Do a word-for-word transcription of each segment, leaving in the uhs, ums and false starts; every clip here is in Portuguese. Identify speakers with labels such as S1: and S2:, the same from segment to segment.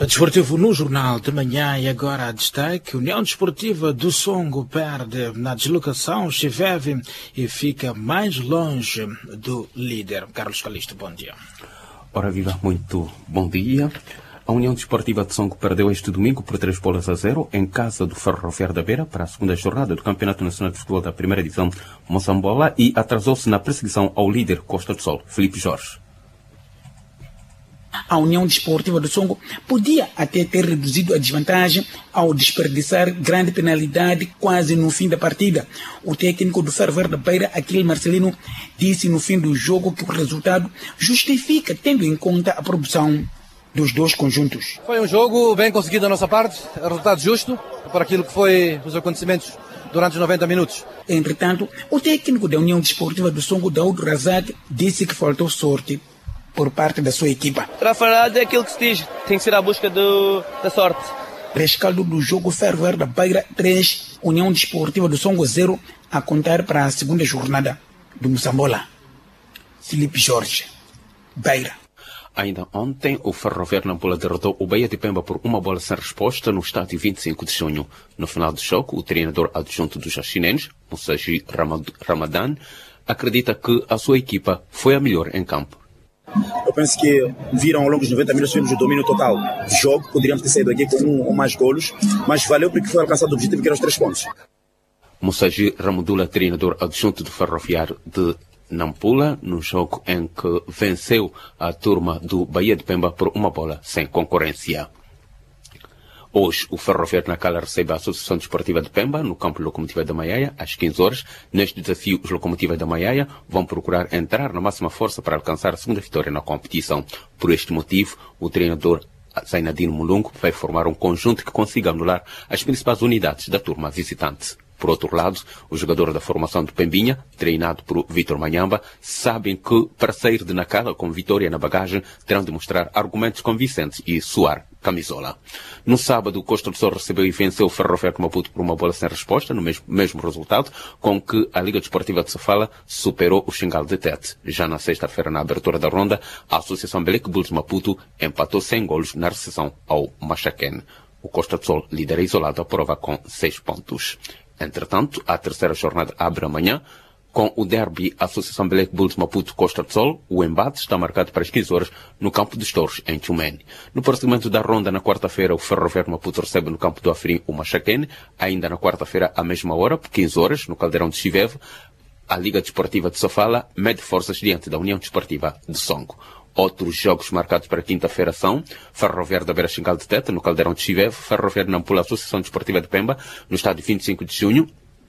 S1: Desportivo no Jornal de Manhã e agora a destaque. União Desportiva do Songo perde na deslocação Chiveve e fica mais longe do líder. Carlos Calixto, bom dia.
S2: Ora viva, muito bom dia. A União Desportiva de Songo perdeu este domingo por três bolas a zero em casa do Ferroviário da Beira para a segunda jornada do Campeonato Nacional de Futebol da Primeira Divisão Moçambola e atrasou-se na perseguição ao líder Costa do Sol, Filipe Jorge.
S3: A União Desportiva do Songo podia até ter reduzido a desvantagem ao desperdiçar grande penalidade quase no fim da partida. O técnico do Ferroviário da Beira, Aquile Marcelino, disse no fim do jogo que o resultado justifica, tendo em conta a produção dos dois conjuntos.
S4: Foi um jogo bem conseguido da nossa parte, resultado justo por aquilo que foi os acontecimentos durante os noventa minutos.
S3: Entretanto, o técnico da União Desportiva do Songo, Daoud Razak, disse que faltou sorte por parte da sua equipa.
S5: Para falar é aquilo que se diz, tem que ser a busca do, da sorte.
S3: Rescaldo do jogo Ferroviário da Beira três, União Desportiva do Songo zero, a contar para a segunda jornada do Moçambola. Filipe Jorge, Beira.
S2: Ainda ontem, o Ferroviário Nampula derrotou o Bahia de Pemba por uma bola sem resposta no estádio vinte e cinco de junho. No final do jogo, o treinador adjunto dos Jaxinenses, Moussaji Ramadan, acredita que a sua equipa foi a melhor em campo.
S6: Eu penso que viram ao longo dos noventa minutos tivemos o domínio total do jogo, poderíamos ter saído aqui com um ou mais golos, mas valeu porque foi alcançado o objetivo que eram os três pontos.
S2: Moussaji Ramudula, treinador adjunto do Ferroviário de Nampula, no jogo em que venceu a turma do Bahia de Pemba por uma bola sem concorrência. Hoje, o Ferroviário Nacala recebe a Associação Desportiva de Pemba, no campo Locomotiva da Maiaia, às quinze horas. Neste desafio, os Locomotivas da Maiaia vão procurar entrar na máxima força para alcançar a segunda vitória na competição. Por este motivo, o treinador Zainadine Mulungu vai formar um conjunto que consiga anular as principais unidades da turma visitante. Por outro lado, os jogadores da formação do Pembinha, treinado por Vítor Manhamba, sabem que, para sair de Nacala com vitória na bagagem, terão de mostrar argumentos convincentes e suar camisola. No sábado, o Costa do Sol recebeu e venceu o Ferroviário de Maputo por uma bola sem resposta, no mesmo, mesmo resultado, com que a Liga Desportiva de Sofala superou o Xingal de Tete. Já na sexta-feira, na abertura da ronda, a Associação Belec Bulls Maputo empatou sem golos na recepção ao Machaquén. O Costa do Sol lidera isolado a prova com seis pontos. Entretanto, a terceira jornada abre amanhã, com o derby Associação Belec Bulls Maputo Costa do Sol. O embate está marcado para as quinze horas no campo dos Touros, em Tchumene. No prosseguimento da ronda, na quarta-feira, o Ferroviário Maputo recebe no campo do Afirim o Machaquén. Ainda na quarta-feira, à mesma hora, por quinze horas, no Caldeirão de Chiveve, a Liga Desportiva de Sofala mede forças diante da União Desportiva de Songo. Outros jogos marcados para quinta-feira são Ferroviário da Beira Xingal de Tete, no Caldeirão de Chiveve, Ferroviário Nampula Associação Desportiva de Pemba, no estádio vinte e cinco de junho,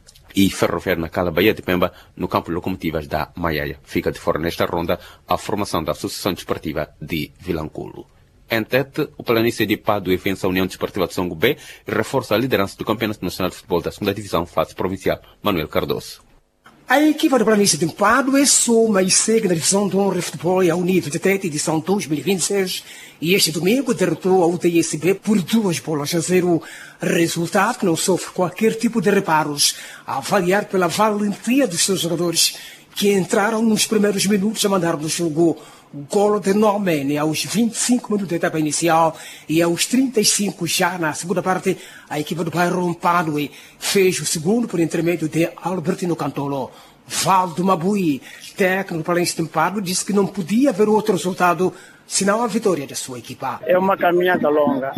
S2: e Ferroviário Nacala Bahia de Pemba, no campo Locomotivas da Maiaia. Fica de fora nesta ronda a formação da Associação Desportiva de Vilanculo. Em Tete, o Planície de Padue vence a União Desportiva de Songo B e reforça a liderança do Campeonato Nacional de Futebol da segunda Divisão, fase provincial. Manuel Cardoso.
S7: A equipa do Planície de Padue soma e segue na divisão de honra de futebol ao nível de Tete, edição dois mil e vinte e seis, e este domingo derrotou a U T S B por duas bolas a zero, resultado que não sofre qualquer tipo de reparos, a avaliar pela valentia dos seus jogadores, que entraram nos primeiros minutos a mandar no jogo o golo de Normene aos vinte e cinco minutos da etapa inicial e aos trinta e cinco já na segunda parte, a equipa do bairro Padue fez o segundo por intermédio de Albertino Cantolo. Valdo Mabui, técnico do Planície de Padue, disse que não podia haver outro resultado senão a vitória da sua equipa.
S8: É uma caminhada longa,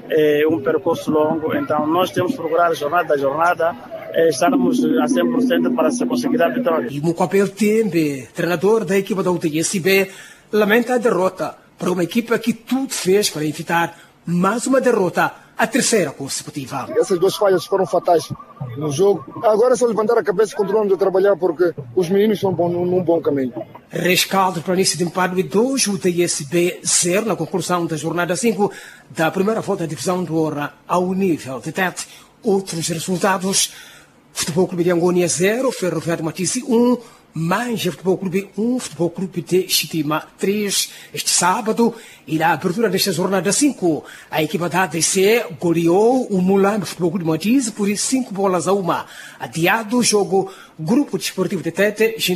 S8: é um percurso longo, então nós temos que procurar jornada a jornada, é, estarmos a cem por cento para se conseguir a vitória.
S7: E Mucapel Tembe, treinador da equipa da U T S B, lamenta a derrota para uma equipa que tudo fez para evitar mais uma derrota, a terceira consecutiva.
S9: Essas duas falhas foram fatais no jogo. Agora é só levantar a cabeça e continuamos a trabalhar porque os meninos estão num, num bom caminho.
S7: Rescaldo para o início de Padue dois, U T S B zero na conclusão da jornada cinco da primeira volta da divisão de honra ao nível de Tete. Outros resultados: Futebol Clube de Angônia zero, Ferroviário de Matisse um, Manja Futebol Clube um, Futebol Clube de Chitima três. Este sábado, e na abertura desta jornada cinco, a equipa da A D C goleou o Mulambo Futebol Clube de Matisse por cinco bolas a uma. Adiado o jogo, Grupo Desportivo de Tete